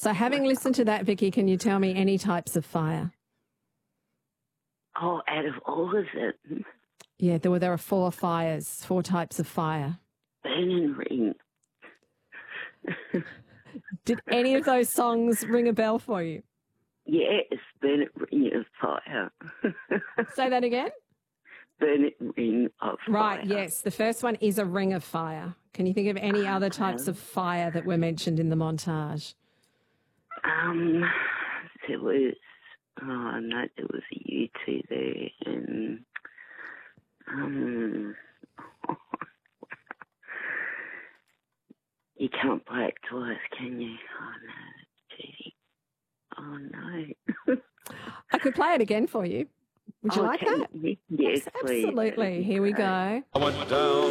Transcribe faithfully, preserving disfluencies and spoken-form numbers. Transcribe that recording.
So having listened to that, Vicky, can you tell me any types of fire? Oh, out of all of it, Yeah, there were there are four fires, four types of fire. Burn and Ring. Did any of those songs ring a bell for you? Yes, Burn and Ring of Fire. Say that again? Burn and Ring of Fire. Right, yes. The first one is a ring of fire. Can you think of any other types of fire that were mentioned in the montage? Um, there was, oh no, there was a U two there, and um, you can't play it twice, can you? Oh no, that's cheating. Oh no. I could play it again for you. Would you Oh, like can that? you? Yes, please. Absolutely. Here we go. I went down